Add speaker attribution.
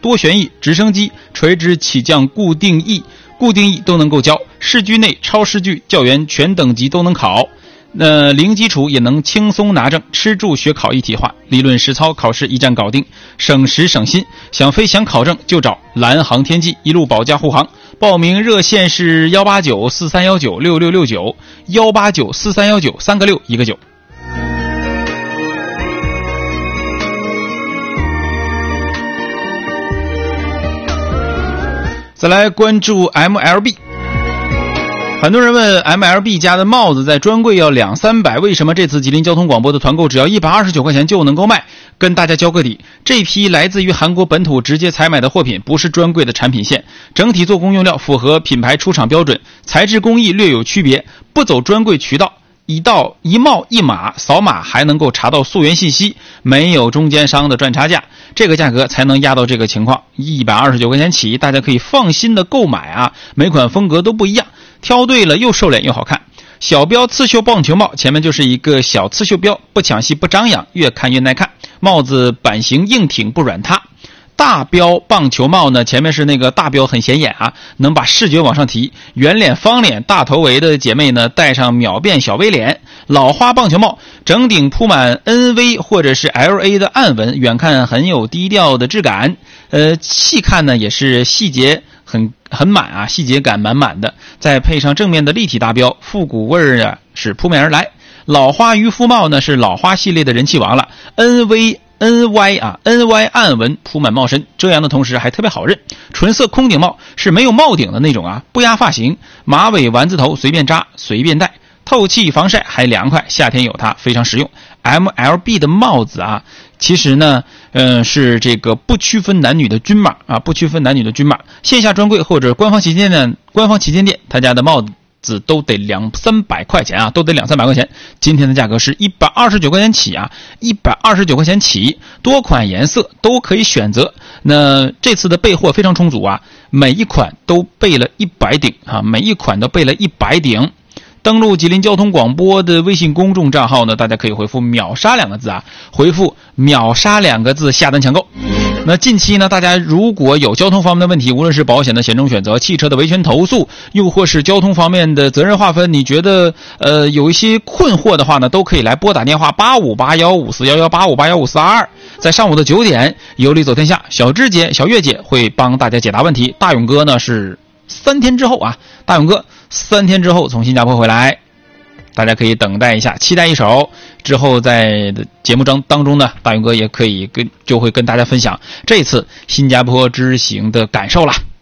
Speaker 1: 多旋翼、直升机、垂直起降固定翼都能够教，市区内超市距教员全等级都能考。零基础也能轻松拿证，吃住学考一体化，理论实操考试一站搞定，省时省心。想飞想考证就找蓝航天际，一路保驾护航。报名热线是18943196669 1894319三个6一个9。再来关注 MLB。很多人问 MLB 家的帽子在专柜要200-300，为什么这次吉林交通广播的团购只要129块钱就能够卖？跟大家交个底，这批来自于韩国本土直接采买的货品不是专柜的产品线，整体做工用料符合品牌出厂标准，材质工艺略有区别，不走专柜渠道，一帽一码，扫码还能够查到溯源信息，没有中间商的赚差价，这个价格才能压到这个情况，129块钱起，大家可以放心的购买啊，每款风格都不一样，挑对了又瘦脸又好看。小标刺绣棒球帽前面就是一个小刺绣标，不抢戏不张扬，越看越耐看，帽子版型硬挺不软塌。大标棒球帽呢，前面是那个大标很显眼啊，能把视觉往上提，圆脸方脸大头围的姐妹呢戴上秒变小 V 脸。老花棒球帽整顶铺满 NV 或者是 LA 的暗纹，远看很有低调的质感，细看呢也是细节很满啊，细节感满满的，再配上正面的立体大标，复古味儿啊是扑面而来。老花渔夫帽呢是老花系列的人气王了， NY 暗纹铺满帽身，遮阳的同时还特别好认。纯色空顶帽是没有帽顶的那种啊，不压发型，马尾丸子头随便扎随便戴，透气防晒还凉快，夏天有它非常实用。 MLB 的帽子啊，其实呢是这个不区分男女的均码啊，不区分男女的均码，线下专柜或者官方旗舰店他家的帽子都得200-300块钱啊，都得200-300块钱。今天的价格是129块钱起啊，129块钱起，多款颜色都可以选择。那这次的备货非常充足啊，每一款都备了100顶啊，每一款都备了100顶。登录吉林交通广播的微信公众账号呢，大家可以回复秒杀2个字啊，回复秒杀2个字下单抢购。那近期呢，大家如果有交通方面的问题，无论是保险的险中选择、汽车的维权投诉，又或是交通方面的责任划分，你觉得有一些困惑的话呢，都可以来拨打电话85815411 85815422。在上午的9点，有理走天下，小月姐会帮大家解答问题。大勇哥呢是3天之后啊，大勇哥3天之后从新加坡回来，大家可以等待一下，期待一手。之后在节目当中呢，大勇哥也可以就会跟大家分享这次新加坡之行的感受啦。